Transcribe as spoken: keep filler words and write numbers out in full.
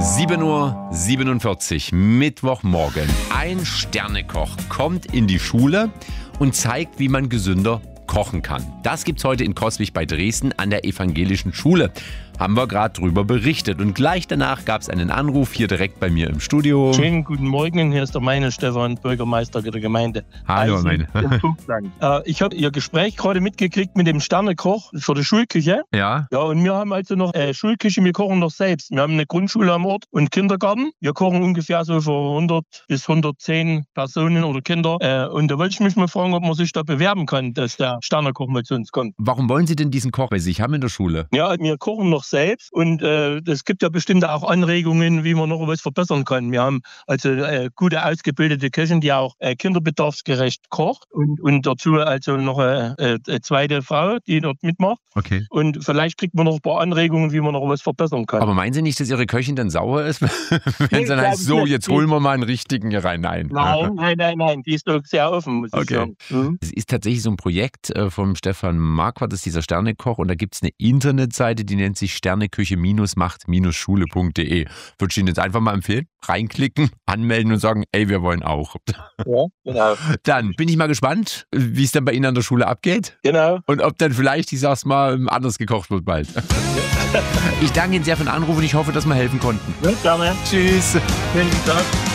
sieben Uhr siebenundvierzig, Mittwochmorgen. Ein Sternekoch kommt in die Schule und zeigt, wie man gesünder kochen kann. Das gibt's heute in Coswig bei Dresden an der evangelischen Schule. Haben wir gerade drüber berichtet. Und gleich danach gab es einen Anruf hier direkt bei mir im Studio. Schönen guten Morgen, hier ist der meine Stefan, Bürgermeister der Gemeinde. Hallo, meine. äh, ich habe Ihr Gespräch gerade mitgekriegt mit dem Sternekoch für die Schulküche. Ja. Ja, und wir haben also noch äh, Schulküche, wir kochen noch selbst. Wir haben eine Grundschule am Ort und Kindergarten. Wir kochen ungefähr so für hundert bis hundertzehn Personen oder Kinder. Äh, und da wollte ich mich mal fragen, ob man sich da bewerben kann, dass der Sternekoch mal zu uns kommt. Warum wollen Sie denn diesen Koch bei sich haben in der Schule? Ja, wir kochen noch selbst und äh, es gibt ja bestimmt auch Anregungen, wie man noch was verbessern kann. Wir haben also äh, gute ausgebildete Köchin, die auch äh, kinderbedarfsgerecht kocht und, und dazu also noch eine, eine zweite Frau, die dort mitmacht. Okay. Und vielleicht kriegt man noch ein paar Anregungen, wie man noch was verbessern kann. Aber meinen Sie nicht, dass Ihre Köchin dann sauer ist, wenn Nee, es dann heißt, so, jetzt holen wir mal einen richtigen hier rein? Nein. Nein, nein, nein, nein, die ist doch sehr offen, muss Okay. ich sagen. Mhm. Es ist tatsächlich so ein Projekt äh, vom Stefan Marquardt, das ist dieser Sternekoch, und da gibt es eine Internetseite, die nennt sich sterneküche-macht-schule punkt de. Würde ich Ihnen jetzt einfach mal empfehlen, reinklicken, anmelden und sagen, ey, wir wollen auch. Ja, genau. Dann bin ich mal gespannt, wie es dann bei Ihnen an der Schule abgeht Genau. und ob dann vielleicht, ich sag's mal, anders gekocht wird bald. Ich danke Ihnen sehr für den Anruf und ich hoffe, dass wir helfen konnten. Ja, gerne. Tschüss. Vielen Dank.